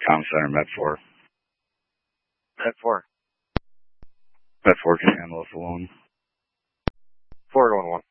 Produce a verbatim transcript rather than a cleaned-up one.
Com Center, Med four. Med four. Med four can handle us alone. four going one.